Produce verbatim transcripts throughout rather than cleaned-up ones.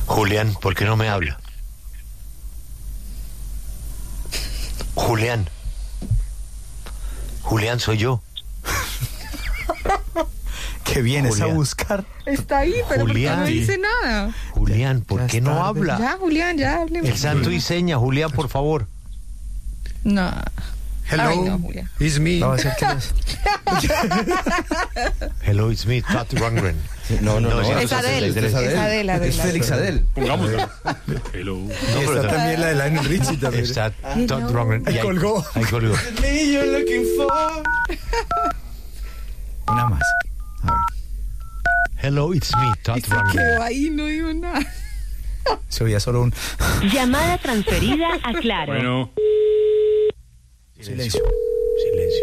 Julián, ¿por qué no me habla? Julián. Julián, soy yo. ¿Qué vienes Julián. a buscar? Está ahí, pero Julián. ¿por qué no dice nada? Julián, ¿por Ya qué es no tarde. habla? Ya, Julián, ya hablemos. El santo y seña, Julián, por favor. No. Hello, Ay, no, Julián. it's me. No, va a ser que los- Hello, it's me, Todd Rundgren. No, no, no. sí, Es Adele, Es es Adele. Adele, Adele. Es Félix Adele. Pongámoslo. Hello. No, Y pero está ta- también la de Lionel Richie también. Está Todd Rundgren. Ahí Y colgó. Ahí colgó. Una más. A ver. Hello, it's me, Todd Y se Rundgren. quedó ahí, no dijo nada. Se oía solo un Llamada transferida a Claro. Bueno, silencio. Silencio.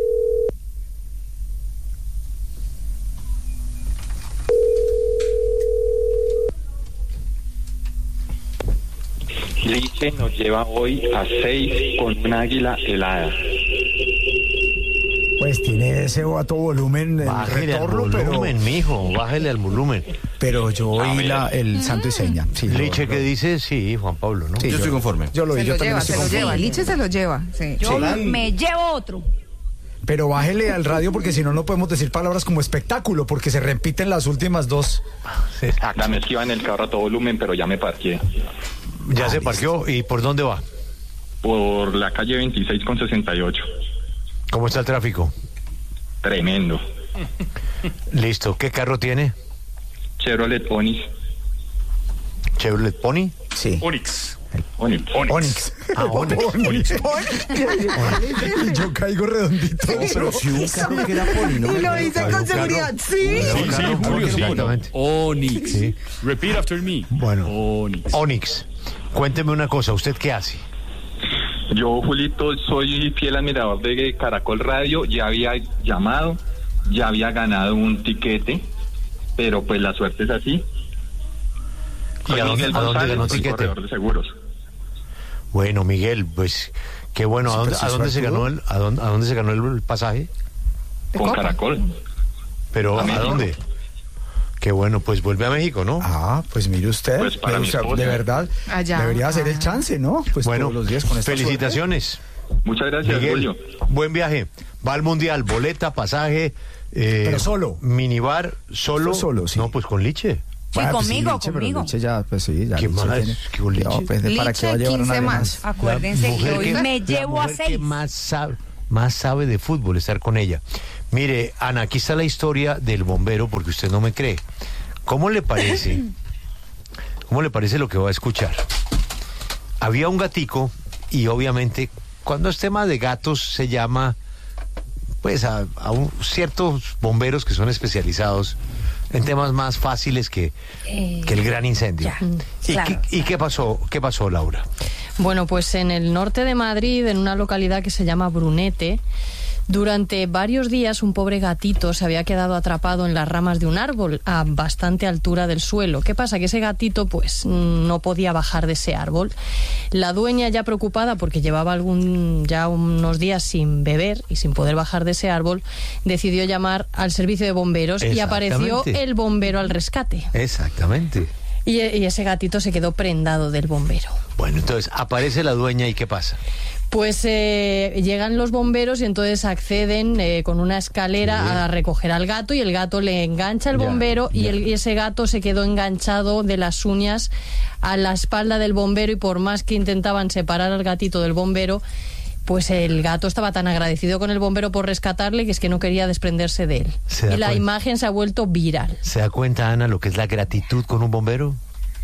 Liche nos lleva hoy a seis con un águila helada. Pues tiene ese a todo volumen el Bájele al retorno, volumen, pero, mijo, bájele al volumen. pero yo oí la, el santo y seña. Sí, lo- Liche, ¿qué dice? Sí, Juan Pablo, ¿no? Sí, Yo estoy conforme. Yo lo Se oí, yo lo también lleva, estoy se lo conforme. lleva. Liche se lo lleva, sí. Yo me llevo otro. Pero bájele al radio porque si no, no podemos decir palabras como espectáculo porque se repiten las últimas dos. Dame es que iba en el carro a todo volumen, pero ya me parqué. Ya se parqueó. ¿Y por dónde va? Por la calle veintiséis con sesenta y ocho. ¿Cómo está el tráfico? Tremendo. Listo. ¿Qué carro tiene? Chevrolet Onix. ¿Chevrolet Pony? Sí. Onix. Onix. Onix. Ah, Onix. Onix. Y yo caigo redondito. Pero si un carro que era poli, ¿no? Y lo dice con seguridad, sí. Sí, sí, Julio, sí. Exactamente. Onix. Sí. Repeat after me. Bueno. Onix. Onix. Cuénteme una cosa. ¿Usted qué hace? Yo, Julito, soy fiel admirador de Caracol Radio. Ya había llamado, ya había ganado un tiquete, pero pues la suerte es así. ¿Y Soy a dónde, Miguel a dónde González, ganó soy tiquete? corredor de seguros. Bueno, Miguel, pues qué bueno. ¿A Sí, dónde, pero si a dónde se suertudo. ganó el, a dónde, a dónde se ganó el, el pasaje? ¿De Con Copa? Caracol. Pero A ¿a, México. dónde? Qué bueno, pues vuelve a México, ¿no? Ah, pues mire usted, Pues para de, mi o sea, esposa. de verdad, Allá. debería ser el Ah. chance, ¿no? Pues bueno, todos los días con esta felicitaciones. Muchas gracias, Miguel, Julio. buen viaje. Va al Mundial, boleta, pasaje. eh, Pero solo. Minibar, solo. Usted solo, sí. No, pues con Liche. Sí, suerte. Ah, pues conmigo, Liche, pero conmigo. Liche ya, pues sí, ya. ¿Qué Liche más? tiene- ¿Qué con No, Liche? pues, ¿de ¿para qué va a Liche, llevar una quince arena? más. Acuérdense La que mujer hoy que- me la llevo a mujer que seis. más sabe, más sabe de fútbol, estar con ella. Mire, Ana, aquí está la historia del bombero, porque usted no me cree. ¿Cómo le parece? ¿Cómo le parece lo que va a escuchar? Había un gatico y obviamente cuando es tema de gatos se llama pues a, a un- ciertos bomberos que son especializados en temas más fáciles que, Eh, que el gran incendio. ya, ¿Y, claro. qué, y qué pasó? ¿Qué pasó, Laura? Bueno, pues en el norte de Madrid, en una localidad que se llama Brunete, durante varios días un pobre gatito se había quedado atrapado en las ramas de un árbol a bastante altura del suelo. ¿Qué pasa? Que ese gatito pues no podía bajar de ese árbol. La dueña, ya preocupada porque llevaba algún ya unos días sin beber y sin poder bajar de ese árbol, decidió llamar al servicio de bomberos y apareció Exactamente. el bombero al rescate. Exactamente. Y, y ese gatito se quedó prendado del bombero. Bueno, entonces aparece la dueña y ¿qué pasa? Pues eh, llegan los bomberos y entonces acceden eh, con una escalera Sí. a recoger al gato y el gato le engancha al Ya, bombero y, ya. el- y ese gato se quedó enganchado de las uñas a la espalda del bombero y por más que intentaban separar al gatito del bombero, pues el gato estaba tan agradecido con el bombero por rescatarle que es que no quería desprenderse de él. Se da Y la cuenta. imagen se ha vuelto viral. ¿Se da cuenta, Ana, lo que es la gratitud con un bombero?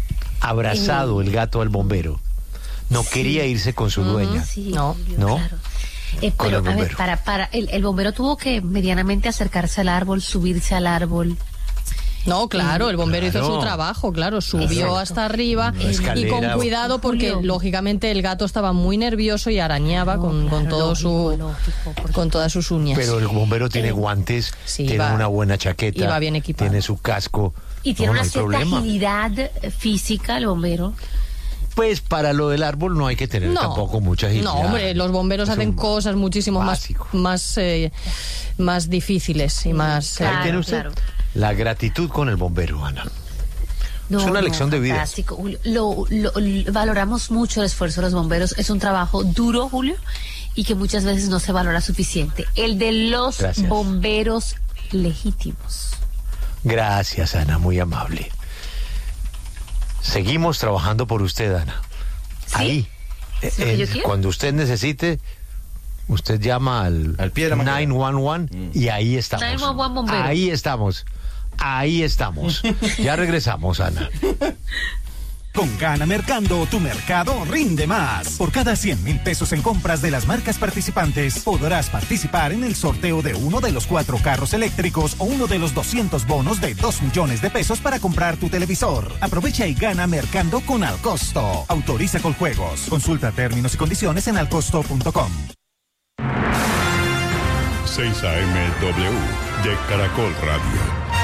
Abrazado el gato al bombero. No quería irse con su dueña. Sí, No, Julio, ¿no? claro. Eh, Con pero, el a ver, bombero. para, para, el, el bombero tuvo que medianamente acercarse al árbol, subirse al árbol. No, claro, el bombero hizo Claro. su trabajo, claro, subió Exacto. hasta arriba Una y escalera. con cuidado porque Julio. lógicamente el gato estaba muy nervioso y arañaba No, con, con claro, todo lógico, su lógico, por con todas sus uñas. Pero el bombero tiene Eh, guantes, sí, tiene va- una buena chaqueta, iba bien equipado. tiene su casco. Y tiene No, una no hay cierta problema. agilidad eh, física el bombero. Pues para lo del árbol no hay que tener tampoco mucha agilidad. No, hombre, los bomberos Es hacen un cosas muchísimo más básico. más eh, más difíciles y más eh, Ahí Claro, tiene usted claro. la gratitud con el bombero, Ana. No, es una no, lección de vida. fantástico, Julio. Lo, lo- lo- valoramos mucho el esfuerzo de los bomberos. Es un trabajo duro, Julio, y que muchas veces no se valora suficiente. El de los Gracias. bomberos legítimos. Gracias, Ana, muy amable. Seguimos trabajando por usted, Ana. ¿Sí? Ahí. ¿Es lo que Eh, yo eh, quiero? cuando usted necesite, usted llama al, Al pie de la máquina. nueve once y ahí estamos. nueve once bombero. Ahí estamos. Ahí estamos. Ya regresamos, Ana. Con Gana Mercando, tu mercado rinde más. Por cada cien mil pesos en compras de las marcas participantes, podrás participar en el sorteo de uno de los cuatro carros eléctricos o uno de los doscientos bonos de dos millones de pesos para comprar tu televisor. Aprovecha y gana Mercando con Alcosto. Autoriza con juegos. Consulta términos y condiciones en alcosto punto com. seis A M W de Caracol Radio.